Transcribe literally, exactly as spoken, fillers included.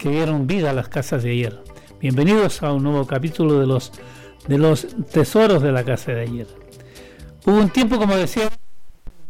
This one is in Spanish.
que dieron vida a las casas de ayer. Bienvenidos a un nuevo capítulo de los, de los tesoros de la casa de ayer. Hubo un tiempo, como decía,